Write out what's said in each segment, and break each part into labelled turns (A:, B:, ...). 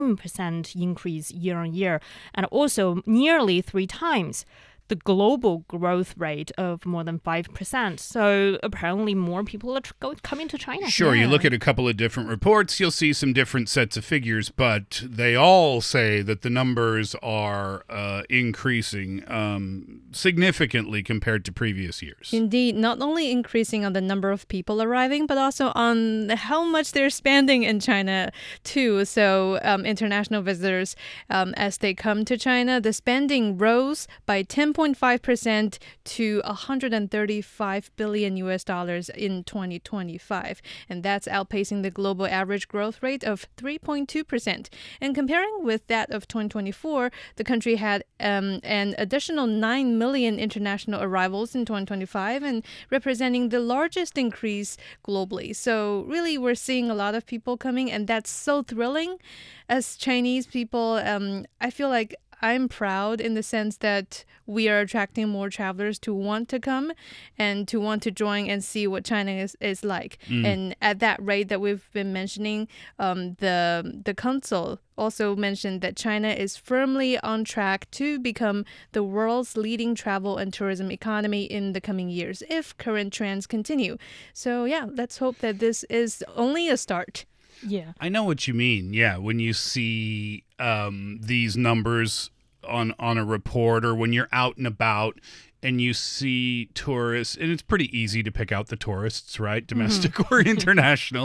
A: percent increase year on year, and also nearly 3 times the global growth rate of more than 5%. So apparently more people are coming to China.
B: Sure, you look at a couple of different reports, you'll see some different sets of figures, but they all say that the numbers are increasing significantly compared to previous years.
C: Indeed, not only increasing on the number of people arriving, but also on how much they're spending in China too. So international visitors, as they come to China, the spending rose by 10.5% to $135 billion in 2025. And that's outpacing the global average growth rate of 3.2%. And comparing with that of 2024, the country had an additional 9 million international arrivals in 2025 and representing the largest increase globally. So really, we're seeing a lot of people coming, and that's so thrilling. As Chinese people, I feel like I'm proud in the sense that we are attracting more travelers to want to come and to want to join and see what China is like. And at that rate that we've been mentioning, the council also mentioned that China is firmly on track to become the world's leading travel and tourism economy in the coming years if current trends continue. So yeah, let's hope that this is only a start.
A: Yeah.
B: I know what you mean. Yeah, when you see these numbers on a report, or when you're out and about and you see tourists, and it's pretty easy to pick out the tourists, right? Domestic or international.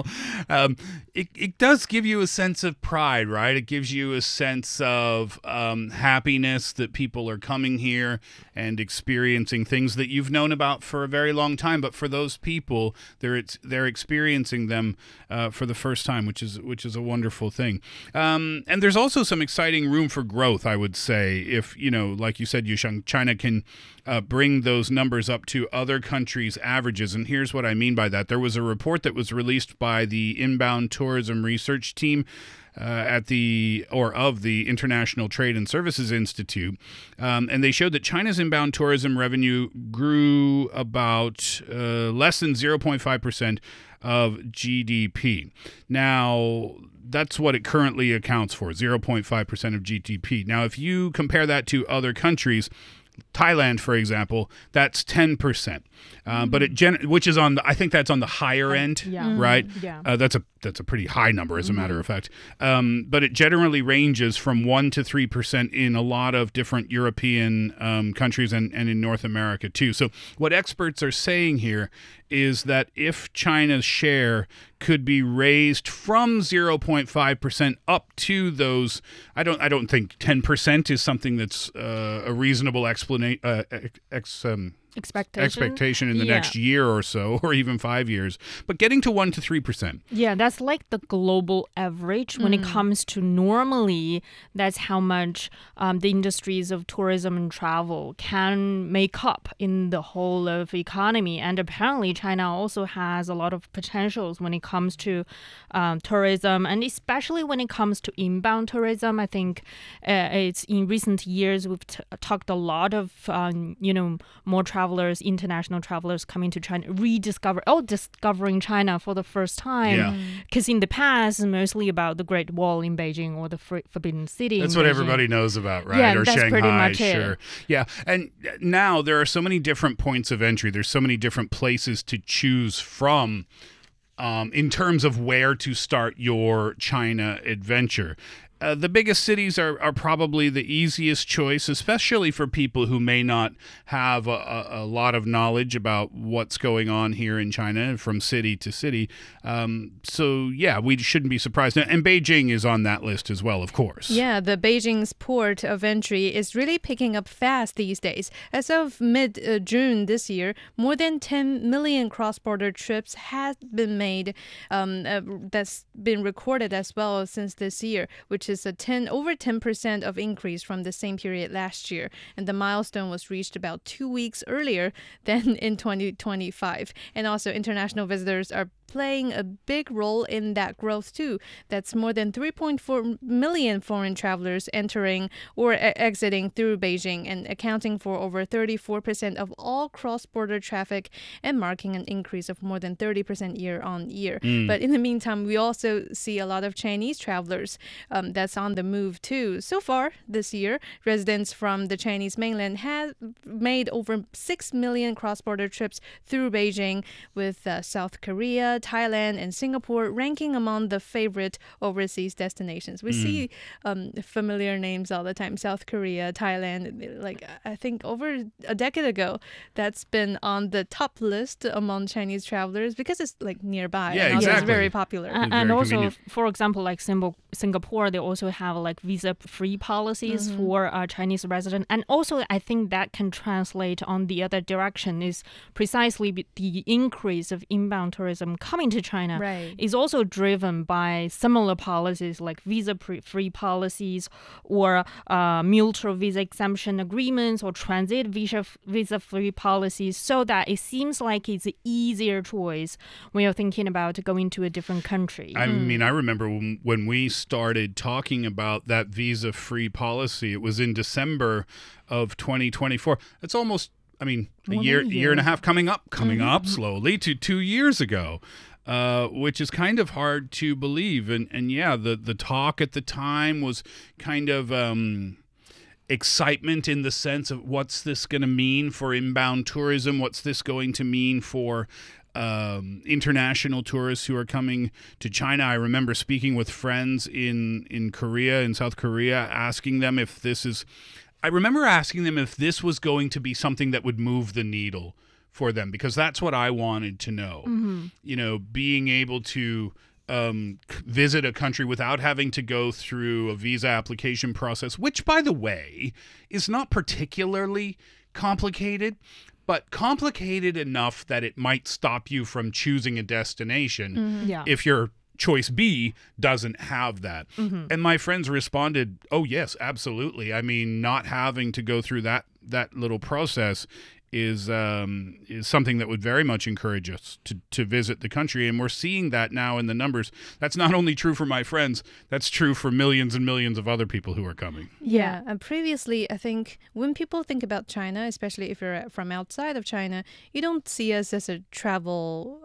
B: It does give you a sense of pride, right? It gives you a sense of happiness that people are coming here and experiencing things that you've known about for a very long time. But for those people, they're experiencing them for the first time, which is a wonderful thing. And there's also some exciting room for growth, I would say, if, like you said, Yusheng, China can bring those numbers up to other countries' averages. And here's what I mean by that. There was a report that was released by the Inbound Tourism Research Team of the International Trade and Services Institute, and they showed that China's inbound tourism revenue grew about less than 0.5% of GDP. Now, that's what it currently accounts for, 0.5% of GDP. Now, if you compare that to other countries, Thailand, for example, that's 10%, but which is I think that's on the higher end, right?
A: Yeah.
B: That's a pretty high number, as a matter of fact. But it generally ranges from 1% to 3% in a lot of different European countries and in North America too. So what experts are saying here is that if China's share could be raised from 0.5% up to those, I don't think 10% is something that's a reasonable expectation in the next year or so, or even 5 years, but getting to 1% to 3%.
A: Yeah, that's like the global average when it comes to normally that's how much the industries of tourism and travel can make up in the whole of economy. And apparently China also has a lot of potentials when it comes to tourism, and especially when it comes to inbound tourism. I think it's in recent years we've talked a lot of more international travelers coming to China, discovering China for the first time. Because in the past, mostly about the Great Wall in Beijing or the Forbidden City.
B: That's what everybody knows about, right?
A: Yeah,
B: or
A: that's
B: Shanghai,
A: pretty much
B: sure.
A: it.
B: Yeah, and now there are so many different points of entry. There's so many different places to choose from in terms of where to start your China adventure. The biggest cities are probably the easiest choice, especially for people who may not have a lot of knowledge about what's going on here in China from city to city. So, yeah, we shouldn't be surprised. And Beijing is on that list as well, of course.
C: Yeah, the Beijing's port of entry is really picking up fast these days. As of mid-June this year, more than 10 million cross-border trips have been made. That's been recorded as well since this year, which is over 10% of increase from the same period last year. And the milestone was reached about 2 weeks earlier than in 2025. And also international visitors are playing a big role in that growth too. That's more than 3.4 million foreign travelers entering or exiting through Beijing and accounting for over 34% of all cross-border traffic and marking an increase of more than 30% year on year. But in the meantime, we also see a lot of Chinese travelers that's on the move too. So far this year, residents from the Chinese mainland have made over 6 million cross-border trips through Beijing, with South Korea, Thailand, and Singapore ranking among the favorite overseas destinations. We see familiar names all the time: South Korea, Thailand. Like, I think over a decade ago, that's been on the top list among Chinese travelers because it's like nearby.
B: Yeah,
C: and also
B: exactly.
C: it's very popular.
B: It's
A: And
B: very
A: also,
B: convenient.
A: for example, like Singapore, they also have like visa-free policies for Chinese residents. And also, I think that can translate on the other direction is precisely the increase of inbound tourism coming to China
C: Right.
A: is also driven by similar policies like visa-free policies or mutual visa exemption agreements or transit visa-free policies, so that it seems like it's an easier choice when you're thinking about going to a different country.
B: I mean, I remember when we started talking about that visa-free policy, it was in December of 2024. It's almost, I mean, a
A: More
B: year,
A: than a
B: year and a
A: year.
B: half coming up slowly to 2 years ago, which is kind of hard to believe. And yeah, the talk at the time was kind of excitement in the sense of what's this going to mean for inbound tourism? What's this going to mean for international tourists who are coming to China? I remember speaking with friends in Korea, in South Korea, asking them if this was going to be something that would move the needle for them, because that's what I wanted to know. You know, being able to visit a country without having to go through a visa application process, which, by the way, is not particularly complicated, but complicated enough that it might stop you from choosing a destination
A: Yeah.
B: if your choice B doesn't have that. And my friends responded, oh, yes, absolutely. I mean, not having to go through that little process is something that would very much encourage us to visit the country. And we're seeing that now in the numbers. That's not only true for my friends, that's true for millions and millions of other people who are coming.
C: Yeah, and previously, I think when people think about China, especially if you're from outside of China, you don't see us as a travel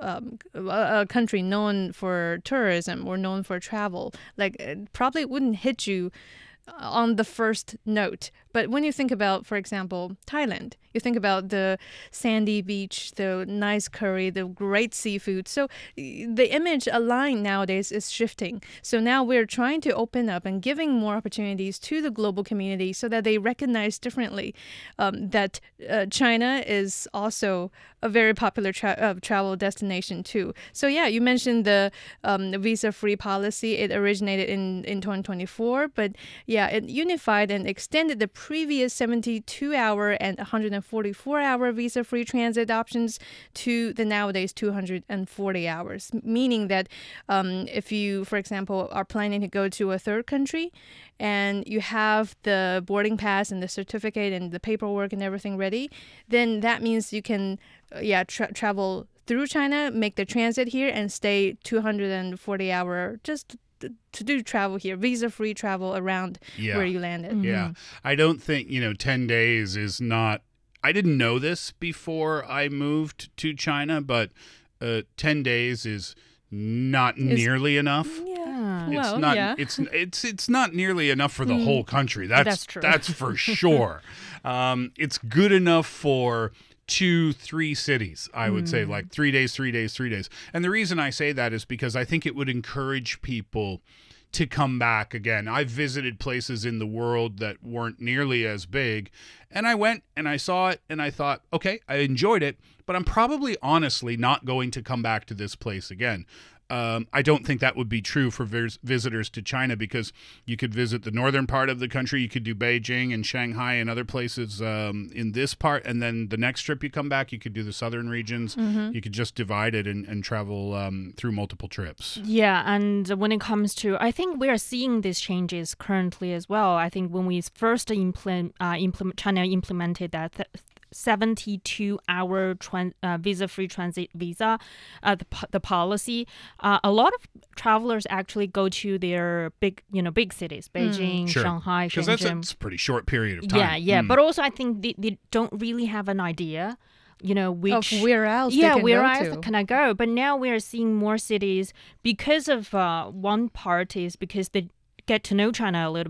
C: a country known for tourism or known for travel. Like, it probably wouldn't hit you on the first note. But when you think about, for example, Thailand, you think about the sandy beach, the nice curry, the great seafood. So the image aligned nowadays is shifting. So now we're trying to open up and giving more opportunities to the global community so that they recognize differently that China is also a very popular travel destination too. So yeah, you mentioned the visa-free policy. It originated in 2024, but yeah, it unified and extended the previous 72-hour and 144-hour visa-free transit options to the nowadays 240 hours, meaning that if you, for example, are planning to go to a third country and you have the boarding pass and the certificate and the paperwork and everything ready, then that means you can travel through China, make the transit here, and stay 240-hour just to do travel here, visa-free travel around where you landed.
B: Yeah. I don't think, 10 days is not... I didn't know this before I moved to China, but 10 days is not nearly enough.
C: Yeah.
B: It's
C: Well,
B: not.
C: yeah.
B: It's not nearly enough for the whole country.
A: That's true.
B: That's for sure. It's good enough for 2-3 cities, I would say, like 3 days. And the reason I say that is because I think it would encourage people to come back again. I've visited places in the world that weren't nearly as big, and I went and I saw it and I thought, okay, I enjoyed it, but I'm probably honestly not going to come back to this place again. I don't think that would be true for visitors to China, because you could visit the northern part of the country. You could do Beijing and Shanghai and other places in this part. And then the next trip you come back, you could do the southern regions. You could just divide it and travel through multiple trips.
A: Yeah, and when it comes to, I think we are seeing these changes currently as well. I think when we first China implemented that 72-hour visa-free transit visa, the policy. A lot of travelers actually go to their big cities, Beijing,
B: Sure.
A: Shanghai,
B: Because
A: Shenzhen.
B: that's a pretty short period of time.
A: Yeah. But also, I think they don't really have an idea, which
C: of where else
A: yeah,
C: they can
A: where
C: go
A: else
C: to.
A: can I go? But now we are seeing more cities because of one part is because they get to know China a little